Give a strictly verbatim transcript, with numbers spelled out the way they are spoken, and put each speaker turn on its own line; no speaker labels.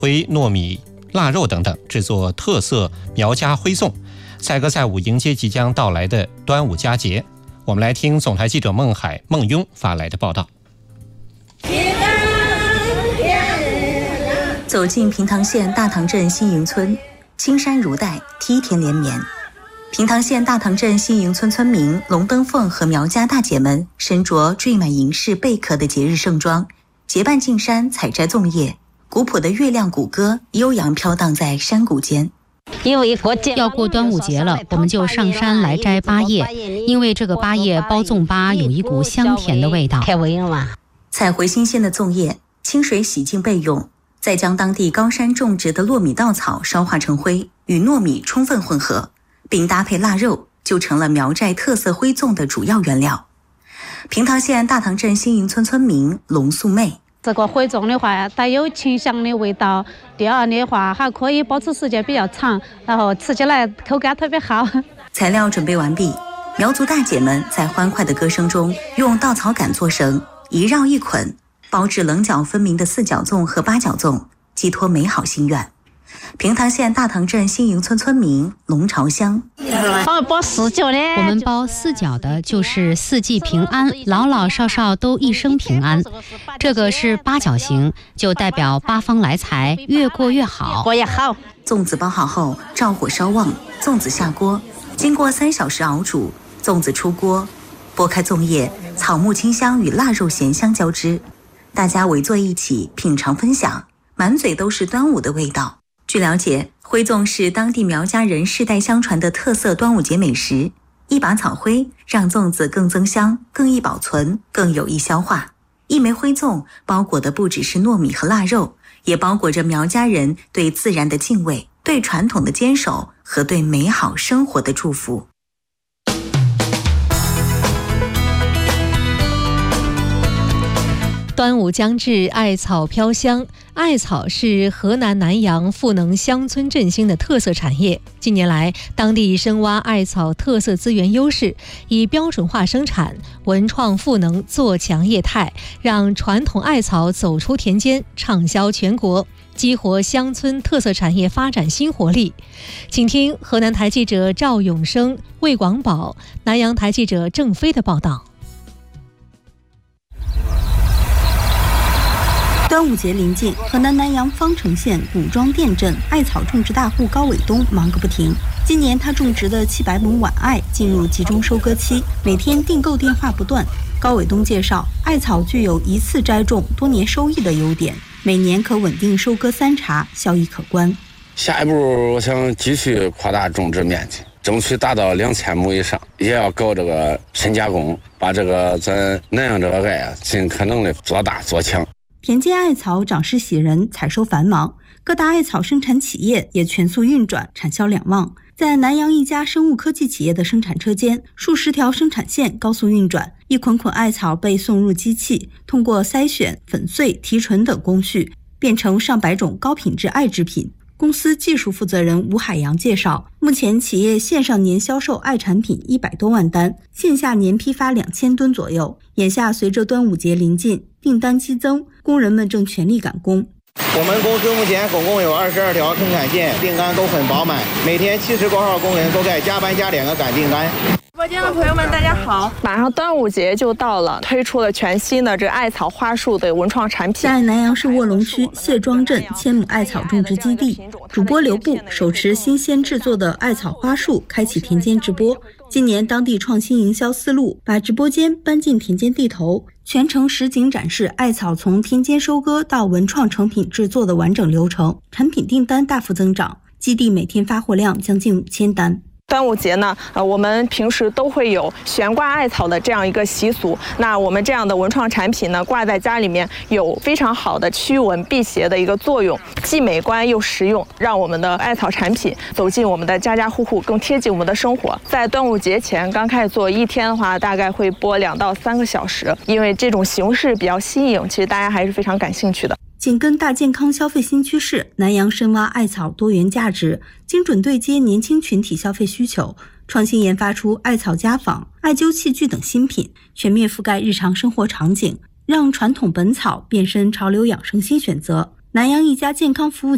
灰、糯米、腊肉等等，制作特色苗家徽粽，载歌载舞迎接即将到来的端午佳节。我们来听总台记者孟海、孟雍发来的报道。
走进平塘县大塘镇新营村，青山如黛，梯田连绵。平塘县大塘镇新营村村民龙登凤和苗家大姐们身着缀满银饰贝壳的节日盛装，结伴进山采摘粽叶。古朴的月亮鼓歌悠扬飘荡在山谷间。
要过端午节了，我们就上山来摘八叶，因为这个八叶包粽粑有一股香甜的味道。
采回新鲜的粽叶，清水洗净备用，再将当地高山种植的糯米稻草烧化成灰，与糯米充分混合，并搭配腊肉，就成了苗寨特色徽粽的主要原料。平塘县大塘镇新营村村民龙素妹，
这个徽粽的话带有清香的味道，第二的话还可以保持时间比较长，然后吃起来口感特别好。
材料准备完毕，苗族大姐们在欢快的歌声中用稻草杆做绳，一绕一捆，包制棱角分明的四角粽和八角粽，寄托美好心愿。平塘县大塘镇新营村村民龙朝香，
包四角的，我们包四角的就是四季平安，老老少少都一生平安。这个是八角形，就代表八方来财，越过越好。
过也好。粽子包好后，照火烧旺，粽子下锅，经过三小时熬煮，粽子出锅，剥开粽叶，草木清香与腊肉咸香交织，大家围坐一起品尝分享，满嘴都是端午的味道。据了解，徽粽是当地苗家人世代相传的特色端午节美食。一把草灰让粽子更增香、更易保存、更有益消化。一枚徽粽包裹的不只是糯米和腊肉，也包裹着苗家人对自然的敬畏、对传统的坚守和对美好生活的祝福。
端午将至，艾草飘香。艾草是河南南阳赋能乡村振兴的特色产业。近年来，当地深挖艾草特色资源优势，以标准化生产、文创赋能做强业态，让传统艾草走出田间，畅销全国，激活乡村特色产业发展新活力。请听河南台记者赵永生、魏广宝、南阳台记者郑飞的报道。
端午节临近，河南南阳方城县古庄店镇艾草种植大户高伟东忙个不停。今年他种植的七百亩晚艾进入集中收割期，每天订购电话不断。高伟东介绍，艾草具有一次栽种多年收益的优点，每年可稳定收割三茬，效益可观。
下一步，我想继续扩大种植面积，争取达到两千亩以上，也要搞这个深加工，把这个咱南阳这个艾啊，尽可能的做大做强。
田间艾草长势喜人，采收繁忙，各大艾草生产企业也全速运转，产销两旺。在南阳一家生物科技企业的生产车间，数十条生产线高速运转，一捆捆艾草被送入机器，通过筛选、粉碎、提纯等工序，变成上百种高品质艾制品。公司技术负责人吴海洋介绍，目前企业线上年销售艾产品一百多万单，线下年批发两千吨左右。眼下随着端午节临近，订单激增，工人们正全力赶工。
我们公司目前总共有二十二条生产线，订单都很饱满，每天七十多号工人都在加班加点的赶订单。
直播间的朋友们，大家好！马上端午节就到了，推出了全新的这艾草花束的文创产品。
在南阳市卧龙区谢庄镇千亩艾草种植基地，主播刘布手持新鲜制作的艾草花束，开启田间直播。今年当地创新营销思路，把直播间搬进田间地头，全程实景展示艾草从田间收割到文创成品制作的完整流程，产品订单大幅增长，基地每天发货量将近五千单。
端午节呢，呃，我们平时都会有悬挂艾草的这样一个习俗。那我们这样的文创产品呢，挂在家里面有非常好的驱蚊辟邪的一个作用，既美观又实用，让我们的艾草产品走进我们的家家户户，更贴近我们的生活。在端午节前刚开始做，一天的话大概会播两到三个小时，因为这种形式比较新颖，其实大家还是非常感兴趣的。
紧跟大健康消费新趋势，南阳深挖艾草多元价值，精准对接年轻群体消费需求，创新研发出艾草家纺、艾灸器具等新品，全面覆盖日常生活场景，让传统本草变身潮流养生新选择。南阳一家健康服务